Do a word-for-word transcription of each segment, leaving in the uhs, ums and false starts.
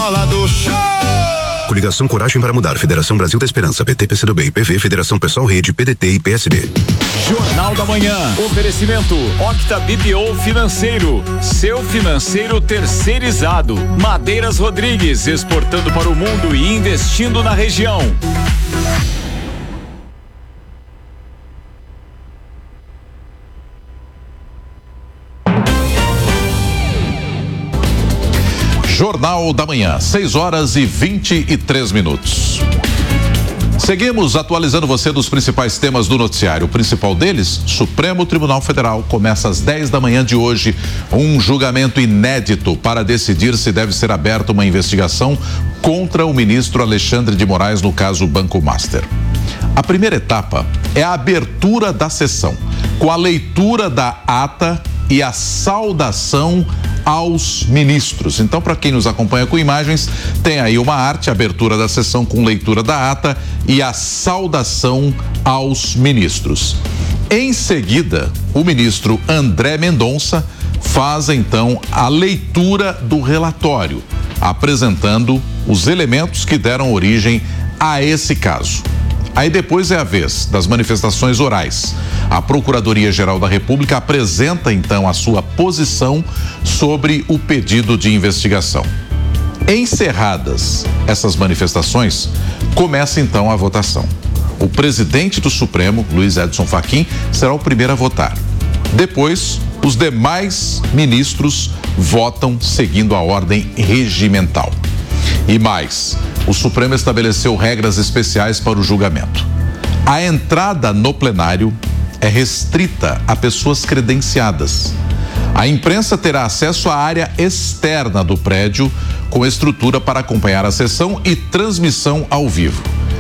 bola do show! Coligação Coragem para Mudar, Federação Brasil da Esperança, P T, P C do B, I P V, Federação Pessoal Rede, P D T e P S B. Jornal da Manhã. Oferecimento Octa B P O Financeiro. Seu financeiro terceirizado. Madeiras Rodrigues, exportando para o mundo e investindo na região. Jornal da Manhã, seis horas e vinte e três minutos. Seguimos atualizando você dos principais temas do noticiário. O principal deles, Supremo Tribunal Federal, começa às dez da manhã de hoje um julgamento inédito para decidir se deve ser aberta uma investigação contra o ministro Alexandre de Moraes no caso Banco Master. A primeira etapa é a abertura da sessão, com a leitura da ata e a saudação aos ministros. Então, para quem nos acompanha com imagens, tem aí uma arte, a abertura da sessão com leitura da ata e a saudação aos ministros. Em seguida, o ministro André Mendonça faz então a leitura do relatório, apresentando os elementos que deram origem a esse caso. Aí depois é a vez das manifestações orais. A Procuradoria-Geral da República apresenta então a sua posição sobre o pedido de investigação. Encerradas essas manifestações, começa então a votação. O presidente do Supremo, Luiz Edson Fachin, será o primeiro a votar. Depois, os demais ministros votam seguindo a ordem regimental. E mais, o Supremo estabeleceu regras especiais para o julgamento. A entrada no plenário é restrita a pessoas credenciadas. A imprensa terá acesso à área externa do prédio, com estrutura para acompanhar a sessão e transmissão ao vivo.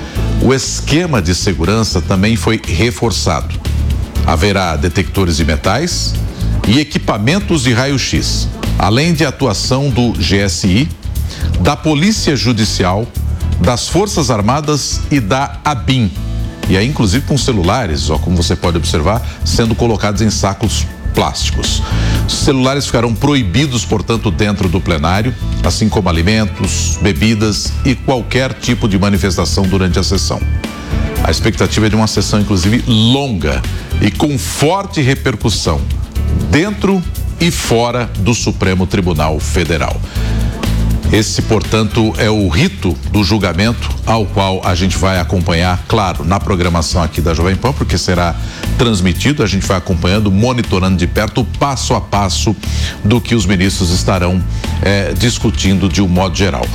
O esquema de segurança também foi reforçado. Haverá detectores de metais e equipamentos de raio-x, além de atuação do G S I, da Polícia Judicial, das Forças Armadas e da ABIN. E aí, inclusive, com celulares, ó, como você pode observar, sendo colocados em sacos plásticos. Os celulares ficarão proibidos, portanto, dentro do plenário, assim como alimentos, bebidas e qualquer tipo de manifestação durante a sessão. A expectativa é de uma sessão, inclusive, longa e com forte repercussão dentro e fora do Supremo Tribunal Federal. Esse, portanto, é o rito do julgamento ao qual a gente vai acompanhar, claro, na programação aqui da Jovem Pan, porque será transmitido, a gente vai acompanhando, monitorando de perto o passo a passo do que os ministros estarão eh, discutindo de um modo geral.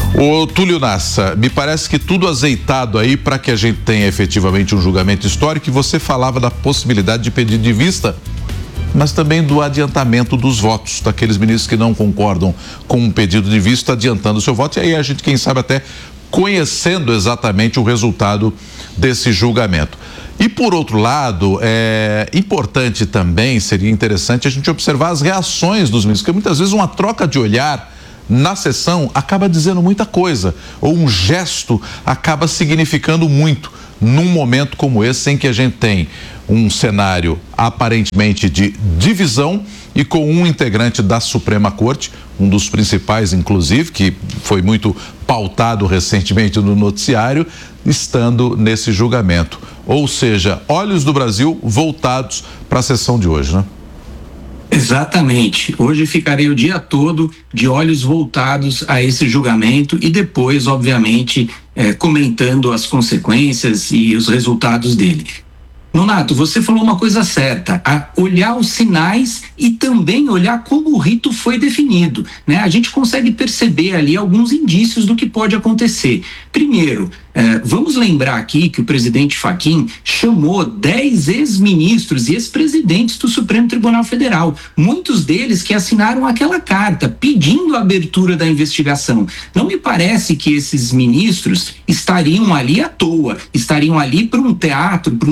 Ô Túlio Nassa, me parece que tudo azeitado aí para que a gente tenha efetivamente um julgamento histórico, e você falava da possibilidade de pedido de vista, mas também do adiantamento dos votos, daqueles ministros que não concordam com um pedido de vista, adiantando o seu voto, e aí a gente, quem sabe, até conhecendo exatamente o resultado desse julgamento. E por outro lado, é importante também, seria interessante a gente observar as reações dos ministros, porque muitas vezes uma troca de olhar na sessão acaba dizendo muita coisa, ou um gesto acaba significando muito num momento como esse, em que a gente tem um cenário aparentemente de divisão e com um integrante da Suprema Corte, um dos principais, inclusive, que foi muito pautado recentemente no noticiário, estando nesse julgamento. Ou seja, olhos do Brasil voltados para a sessão de hoje, né? Exatamente. Hoje ficarei o dia todo de olhos voltados a esse julgamento e depois, obviamente, eh, comentando as consequências e os resultados dele. Nonato, você falou uma coisa certa, a olhar os sinais e também olhar como o rito foi definido, né? A gente consegue perceber ali alguns indícios do que pode acontecer. Primeiro, eh, vamos lembrar aqui que o presidente Fachin chamou dez ex-ministros e ex-presidentes do Supremo Tribunal Federal, muitos deles que assinaram aquela carta pedindo a abertura da investigação. Não me parece que esses ministros estariam ali à toa, estariam ali para um teatro, para um simulacro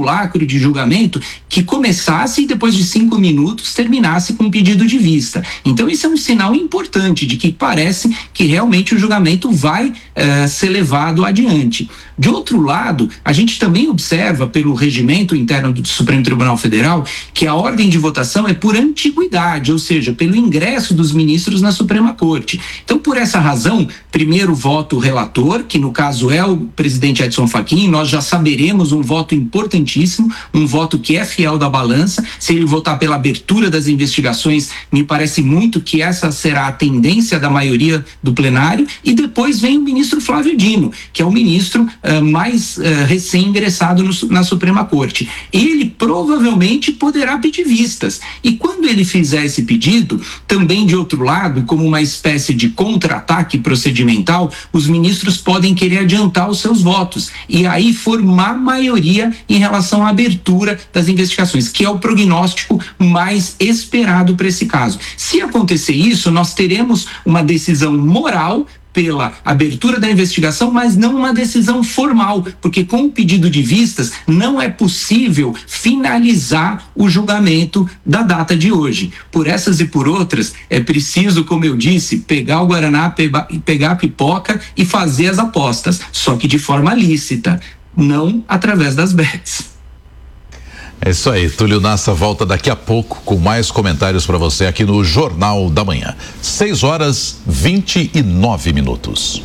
simulacro de julgamento que começasse e depois de cinco minutos terminasse com um pedido de vista. Então isso é um sinal importante de que parece que realmente o julgamento vai uh, ser levado adiante. De outro lado, a gente também observa pelo regimento interno do Supremo Tribunal Federal que a ordem de votação é por antiguidade, ou seja, pelo ingresso dos ministros na Suprema Corte. Então, por essa razão, primeiro voto o relator, que no caso é o presidente Edson Fachin, nós já saberemos um voto importantíssimo, um voto que é fiel da balança. Se ele votar pela abertura das investigações, me parece muito que essa será a tendência da maioria do plenário, e depois vem o ministro Flávio Dino, que é o ministro Uh, mais uh, recém-ingressado no, na Suprema Corte. Ele provavelmente poderá pedir vistas. E quando ele fizer esse pedido, também de outro lado, como uma espécie de contra-ataque procedimental, os ministros podem querer adiantar os seus votos e aí formar maioria em relação à abertura das investigações, que é o prognóstico mais esperado para esse caso. Se acontecer isso, nós teremos uma decisão moral pela abertura da investigação, mas não uma decisão formal, porque com o pedido de vistas não é possível finalizar o julgamento da data de hoje. Por essas e por outras, é preciso, como eu disse, pegar o Guaraná, pegar a pipoca e fazer as apostas, só que de forma lícita, não através das bets. É isso aí, Túlio Nassa volta daqui a pouco com mais comentários para você aqui no Jornal da Manhã. seis horas vinte e nove minutos.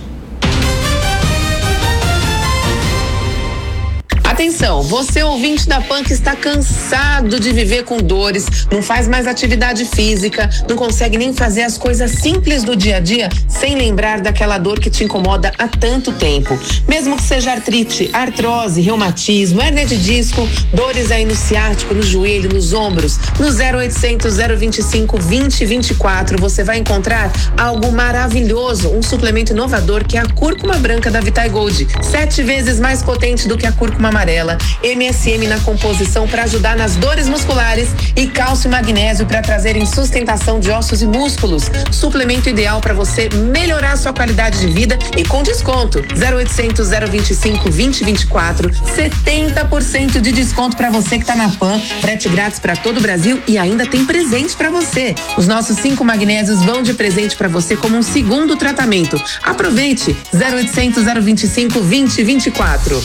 Atenção, você ouvinte da Pan que está cansado de viver com dores, não faz mais atividade física, não consegue nem fazer as coisas simples do dia a dia sem lembrar daquela dor que te incomoda há tanto tempo. Mesmo que seja artrite, artrose, reumatismo, hérnia de disco, dores aí no ciático, no joelho, nos ombros, no zero oitocentos, zero vinte e cinco, vinte, vinte e quatro, você vai encontrar algo maravilhoso, um suplemento inovador que é a cúrcuma branca da Vitai Gold, sete vezes mais potente do que a cúrcuma amarela. M S M na composição para ajudar nas dores musculares e cálcio e magnésio para trazerem sustentação de ossos e músculos. Suplemento ideal para você melhorar sua qualidade de vida e com desconto. zero oitocentos, zero vinte e cinco, vinte, vinte e quatro, setenta por cento de desconto para você que tá na Pan, frete grátis para todo o Brasil e ainda tem presente para você. Os nossos cinco magnésios vão de presente para você como um segundo tratamento. Aproveite. zero oitocentos, zero vinte e cinco, vinte, vinte e quatro.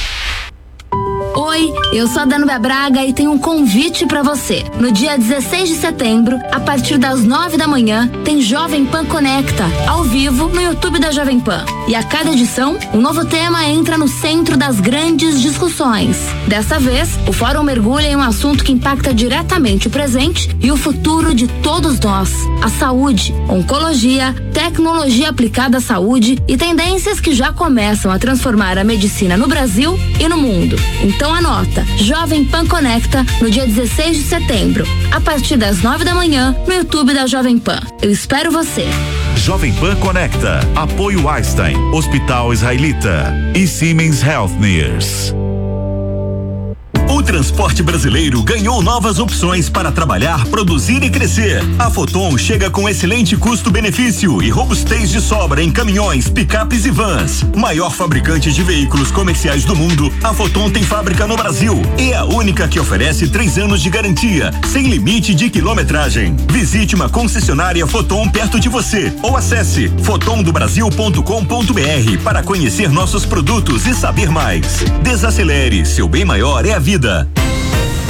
Oi, eu sou a Danúbia Braga e tenho um convite pra você. No dia dezesseis de setembro, a partir das nove da manhã, tem Jovem Pan Conecta, ao vivo no YouTube da Jovem Pan. E a cada edição, um novo tema entra no centro das grandes discussões. Dessa vez, o fórum mergulha em um assunto que impacta diretamente o presente e o futuro de todos nós: a saúde, oncologia, tecnologia aplicada à saúde e tendências que já começam a transformar a medicina no Brasil e no mundo. Então anota, Jovem Pan Conecta no dia dezesseis de setembro, a partir das nove da manhã, no YouTube da Jovem Pan. Eu espero você. Jovem Pan Conecta, apoio Einstein, Hospital Israelita e Siemens Healthineers. O transporte brasileiro ganhou novas opções para trabalhar, produzir e crescer. A Foton chega com excelente custo-benefício e robustez de sobra em caminhões, picapes e vans. Maior fabricante de veículos comerciais do mundo, a Foton tem fábrica no Brasil e é a única que oferece três anos de garantia, sem limite de quilometragem. Visite uma concessionária Foton perto de você ou acesse foton do brasil ponto com ponto b r para conhecer nossos produtos e saber mais. Desacelere, seu bem maior é a vida.